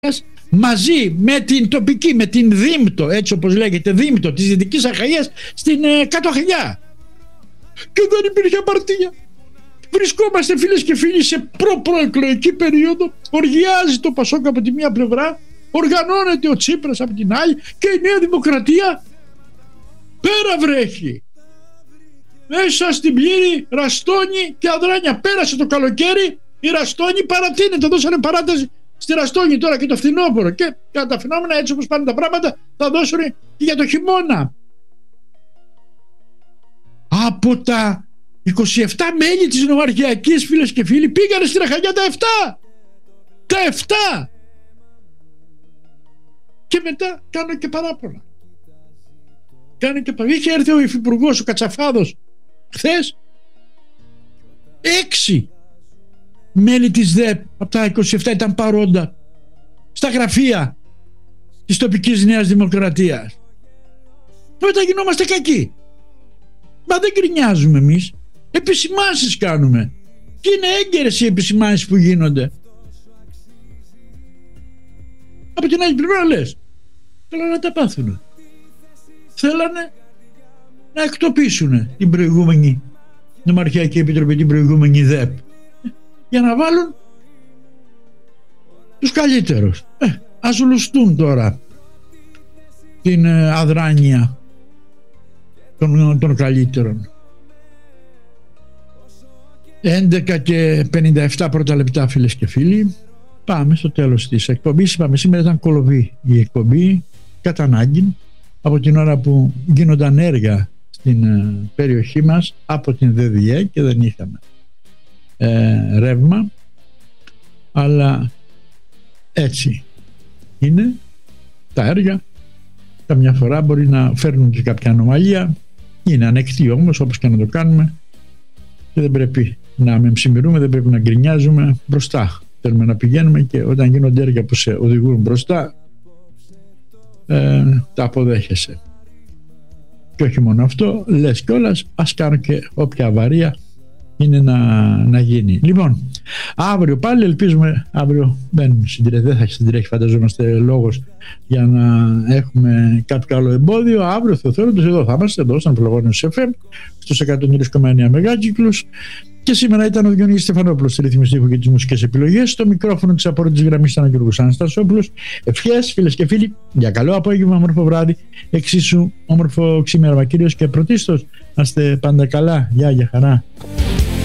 μαζί με την τοπική, με την Δήμτο, έτσι όπως λέγεται, Δήμτο της Δυτικής Αχαΐας στην Κάτω Αχαΐα. Και δεν υπήρχε απαρτία. Βρισκόμαστε, φίλες και φίλοι, σε προεκλογική περίοδο. Οργιάζει το Πασόκ από τη μία πλευρά, οργανώνεται ο Τσίπρας από την άλλη και η Νέα Δημοκρατία πέρα βρέχει. Μέσα στην πλήρη Ραστόνη και Αδράνια. Πέρασε το καλοκαίρι, η Ραστόνη παρατείνεται. Δώσανε παράταση στη Ραστόνη τώρα και το φθινόπωρο. Και κατά τα φαινόμενα, έτσι όπως πάνε τα πράγματα, θα δώσουν και για το χειμώνα. Από τα 27 μέλη της νομαρχιακής, φίλες και φίλοι, πήγανε στην Αχαγιά τα 7. Τα 7. Και μετά κάνω και παράπονα. Είχε έρθει ο υφυπουργός, ο Κατσαφάδος, χθες. 6 μέλη της ΔΕΠ από τα 27 ήταν παρόντα στα γραφεία της τοπικής Νέας Δημοκρατίας. Μετά γινόμαστε κακοί. Μα δεν γκρινιάζουμε εμείς. Επισημάνσεις κάνουμε. Και είναι έγκαιρες οι επισημάνσεις που γίνονται. Από την άλλη πλευρά λες, καλά να τα πάθουνε. Θέλανε να εκτοπίσουν την προηγούμενη Νομαρχιακή Επιτροπή, την προηγούμενη ΔΕΠ, για να βάλουν τους καλύτερους. Ας λουστούν τώρα την αδράνεια των καλύτερων. 11 και 57 πρώτα λεπτά, φίλες και φίλοι. Πάμε στο τέλος της εκπομπής. Είπαμε σήμερα ήταν κολοβή η εκπομπή, κατά ανάγκη, από την ώρα που γίνονταν έργα στην περιοχή μας από την ΔΔΕ και δεν είχαμε ρεύμα, αλλά έτσι είναι τα έργα. Καμιά φορά μπορεί να φέρνουν και κάποια ανομαλία, είναι ανεκτή όμως όπως και να το κάνουμε και δεν πρέπει να μεμψημυρούμε, δεν πρέπει να γκρινιάζουμε. Μπροστά θέλουμε να πηγαίνουμε και όταν γίνονται έργα που σε οδηγούν μπροστά, τα αποδέχεσαι. Και όχι μόνο αυτό, λες κιόλας, ας κάνω και όποια αβαρία είναι να γίνει. Λοιπόν, αύριο πάλι ελπίζουμε, αύριο δεν θα συντρέχει, φανταζόμαστε, λόγος για να έχουμε κάποιο άλλο εμπόδιο. Αύριο Θεοθέροντος εδώ θα είμαστε, εδώ στον Πελογόνιος FM στους 103,9 μεγάκυκλους. Και σήμερα ήταν ο Διονύσης Στεφανόπουλος στη ρύθμιση ήχου και τις μουσικές επιλογές. Στο μικρόφωνο της απόρριτης γραμμής ήταν ο Γιώργος Αναστασόπουλος. Ευχές, φίλες και φίλοι, για καλό απόγευμα, όμορφο βράδυ, εξίσου όμορφο ξημέρωμα κυρίως και πρωτίστως να είστε πάντα καλά. Γεια χαρά.